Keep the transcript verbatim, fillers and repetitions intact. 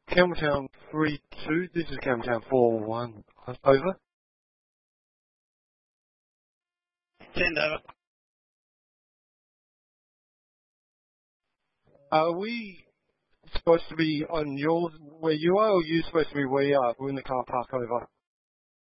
Campbelltown three two, this is Campbelltown four one, over. Send over. Are we supposed to be on yours, where you are, or are you supposed to be where you are? We're in the car park over.